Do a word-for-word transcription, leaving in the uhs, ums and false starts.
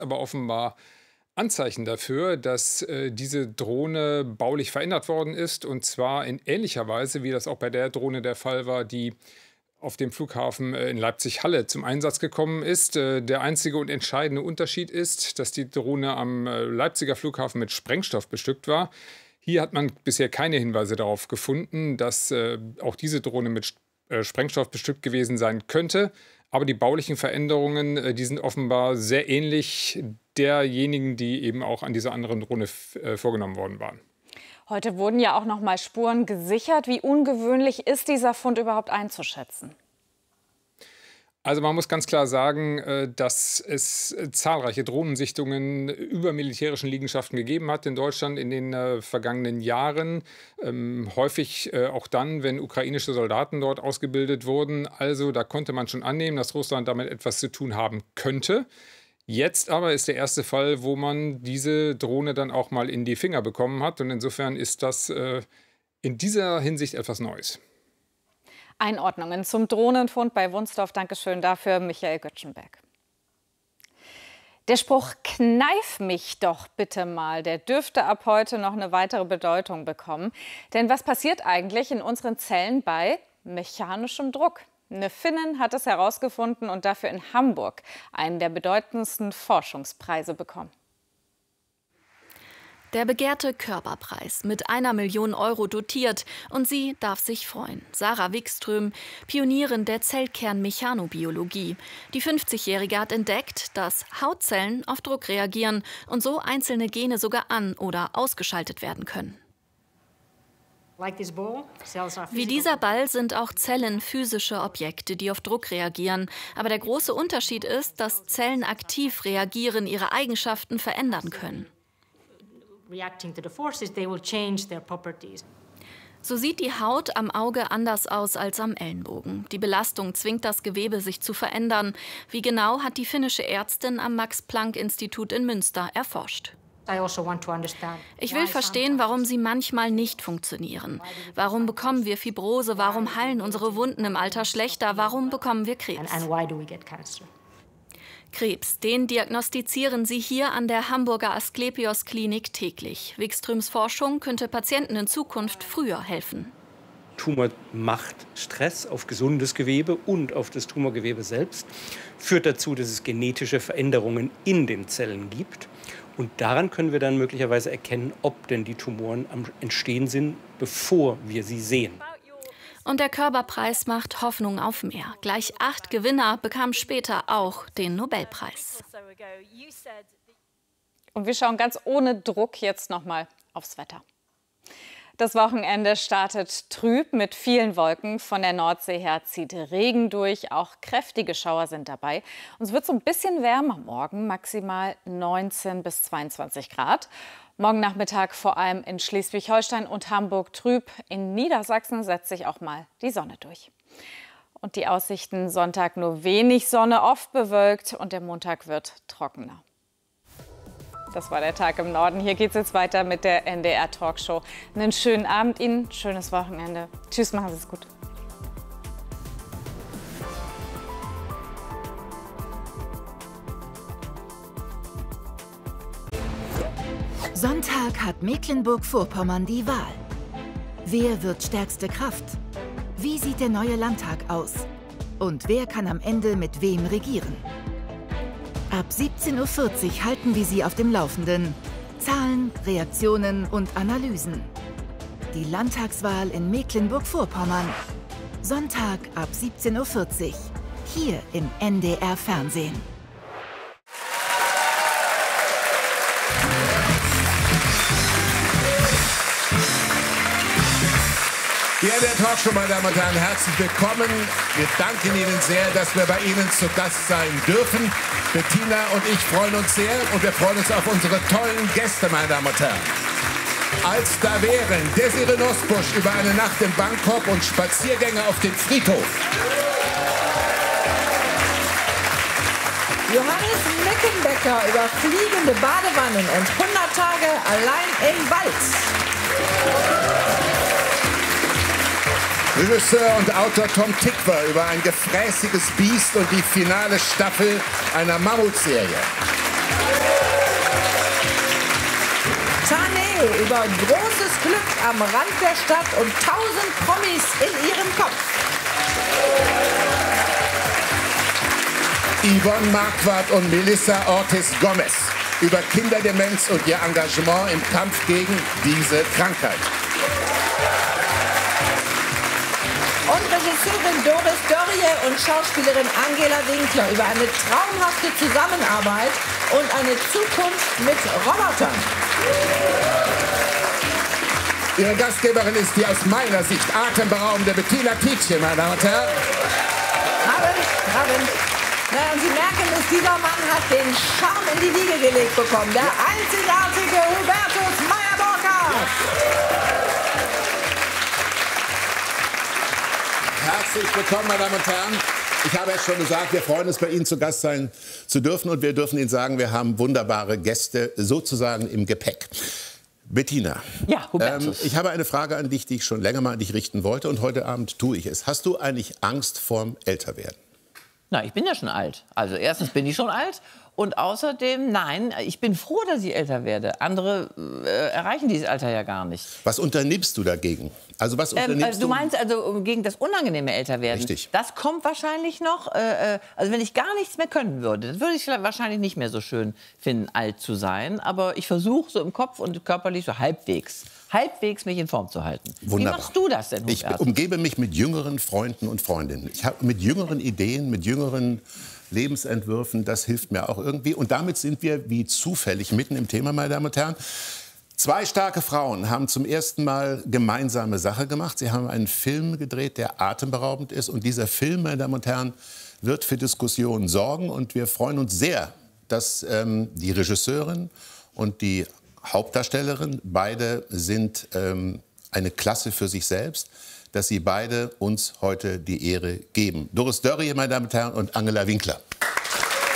aber offenbar Anzeichen dafür, dass äh, diese Drohne baulich verändert worden ist. Und zwar in ähnlicher Weise, wie das auch bei der Drohne der Fall war, die auf dem Flughafen äh, in Leipzig-Halle zum Einsatz gekommen ist. Äh, der einzige und entscheidende Unterschied ist, dass die Drohne am äh, Leipziger Flughafen mit Sprengstoff bestückt war. Hier hat man bisher keine Hinweise darauf gefunden, dass äh, auch diese Drohne mit äh, Sprengstoff bestückt gewesen sein könnte. Aber die baulichen Veränderungen, äh, die sind offenbar sehr ähnlich derjenigen, die eben auch an dieser anderen Drohne äh, vorgenommen worden waren. Heute wurden ja auch noch mal Spuren gesichert. Wie ungewöhnlich ist dieser Fund überhaupt einzuschätzen? Also man muss ganz klar sagen, dass es zahlreiche Drohnensichtungen über militärischen Liegenschaften gegeben hat in Deutschland in den vergangenen Jahren. Ähm, häufig äh, auch dann, wenn ukrainische Soldaten dort ausgebildet wurden. Also da konnte man schon annehmen, dass Russland damit etwas zu tun haben könnte. Jetzt aber ist der erste Fall, wo man diese Drohne dann auch mal in die Finger bekommen hat. Und insofern ist das äh, in dieser Hinsicht etwas Neues. Einordnungen zum Drohnenfund bei Wunsdorf. Dankeschön dafür, Michael Göttschenberg. Der Spruch „Kneif mich doch bitte mal", der dürfte ab heute noch eine weitere Bedeutung bekommen. Denn was passiert eigentlich in unseren Zellen bei mechanischem Druck? Eine Finnin hat es herausgefunden und dafür in Hamburg einen der bedeutendsten Forschungspreise bekommen. Der begehrte Körperpreis, mit einer Million Euro dotiert. Und sie darf sich freuen. Sarah Wikström, Pionierin der Zellkernmechanobiologie. Die fünfzigjährige hat entdeckt, dass Hautzellen auf Druck reagieren und so einzelne Gene sogar an- oder ausgeschaltet werden können. Wie dieser Ball sind auch Zellen physische Objekte, die auf Druck reagieren. Aber der große Unterschied ist, dass Zellen aktiv reagieren, ihre Eigenschaften verändern können. So sieht die Haut am Auge anders aus als am Ellenbogen. Die Belastung zwingt das Gewebe, sich zu verändern. Wie genau, hat die finnische Ärztin am Max-Planck-Institut in Münster erforscht. Ich will verstehen, warum sie manchmal nicht funktionieren. Warum bekommen wir Fibrose? Warum heilen unsere Wunden im Alter schlechter? Warum bekommen wir Krebs? Krebs, den diagnostizieren sie hier an der Hamburger Asklepios-Klinik täglich. Wikströms Forschung könnte Patienten in Zukunft früher helfen. Tumor macht Stress auf gesundes Gewebe und auf das Tumorgewebe selbst, führt dazu, dass es genetische Veränderungen in den Zellen gibt. Und daran können wir dann möglicherweise erkennen, ob denn die Tumoren am Entstehen sind, bevor wir sie sehen. Und der Körperpreis macht Hoffnung auf mehr. Gleich acht Gewinner bekamen später auch den Nobelpreis. Und wir schauen ganz ohne Druck jetzt noch mal aufs Wetter. Das Wochenende startet trüb mit vielen Wolken. Von der Nordsee her zieht Regen durch. Auch kräftige Schauer sind dabei. Und es wird so ein bisschen wärmer. Morgen maximal neunzehn bis zweiundzwanzig Grad. Morgen Nachmittag vor allem in Schleswig-Holstein und Hamburg trüb. In Niedersachsen setzt sich auch mal die Sonne durch. Und die Aussichten: Sonntag nur wenig Sonne, oft bewölkt. Und der Montag wird trockener. Das war der Tag im Norden. Hier geht es jetzt weiter mit der N D R Talkshow. Einen schönen Abend Ihnen, schönes Wochenende. Tschüss, machen Sie es gut. Sonntag hat Mecklenburg-Vorpommern die Wahl. Wer wird stärkste Kraft? Wie sieht der neue Landtag aus? Und wer kann am Ende mit wem regieren? Ab siebzehn Uhr vierzig halten wir Sie auf dem Laufenden. Zahlen, Reaktionen und Analysen. Die Landtagswahl in Mecklenburg-Vorpommern. Sonntag ab siebzehn Uhr vierzig. Hier im N D R Fernsehen. Hier in der Talkshow, meine Damen und Herren, herzlich willkommen. Wir danken Ihnen sehr, dass wir bei Ihnen zu Gast sein dürfen. Bettina und ich freuen uns sehr und wir freuen uns auf unsere tollen Gäste, meine Damen und Herren. Als da wären Desiree Nosbusch über eine Nacht in Bangkok und Spaziergänge auf dem Friedhof. Johannes Meckenbecker über fliegende Badewannen und hundert Tage allein im Wald. Regisseur und Autor Tom Tykwer über ein gefräßiges Biest und die finale Staffel einer Mammutserie. Tané über großes Glück am Rand der Stadt und tausend Promis in ihrem Kopf. Yvonne Marquardt und Melissa Ortiz Gomez über Kinderdemenz und ihr Engagement im Kampf gegen diese Krankheit. Und Regisseurin Doris Dörrie und Schauspielerin Angela Winkler über eine traumhafte Zusammenarbeit und eine Zukunft mit Robotern. Ihre Gastgeberin ist die aus meiner Sicht atemberaubende Bettina Tietjen, meine Damen und Herren. Abend, Abend. Na, und Sie merken es, dieser Mann hat den Charme in die Wiege gelegt bekommen. Der einzigartige Hubertus Meyer-Burkhardt. Herzlich willkommen, meine Damen und Herren. Ich habe es schon gesagt, wir freuen uns, bei Ihnen zu Gast sein zu dürfen. Und wir dürfen Ihnen sagen, wir haben wunderbare Gäste sozusagen im Gepäck. Bettina, ja, ähm, ich habe eine Frage an dich, die ich schon länger mal an dich richten wollte. Und heute Abend tue ich es. Hast du eigentlich Angst vorm Älterwerden? Na, ich bin ja schon alt. Also erstens bin ich schon alt und außerdem, nein, ich bin froh, dass ich älter werde. Andere äh, erreichen dieses Alter ja gar nicht. Was unternimmst du dagegen? Also was unternimmst ähm, also, du? Du meinst also gegen das unangenehme Älterwerden? Richtig. Das kommt wahrscheinlich noch. Äh, also wenn ich gar nichts mehr können würde, dann würde ich wahrscheinlich nicht mehr so schön finden, alt zu sein. Aber ich versuche so im Kopf und körperlich so halbwegs. halbwegs mich in Form zu halten. Wunderbar. Wie machst du das denn, Ich Hubert? umgebe mich mit jüngeren Freunden und Freundinnen. Ich habe mit jüngeren Ideen, mit jüngeren Lebensentwürfen, das hilft mir auch irgendwie. Und damit sind wir, wie zufällig, mitten im Thema, meine Damen und Herren. Zwei starke Frauen haben zum ersten Mal gemeinsame Sache gemacht. Sie haben einen Film gedreht, der atemberaubend ist. Und dieser Film, meine Damen und Herren, wird für Diskussionen sorgen. Und wir freuen uns sehr, dass ähm, die Regisseurin und die Hauptdarstellerin, beide sind ähm, eine Klasse für sich selbst, dass sie beide uns heute die Ehre geben. Doris Dörrie, meine Damen und Herren, und Angela Winkler.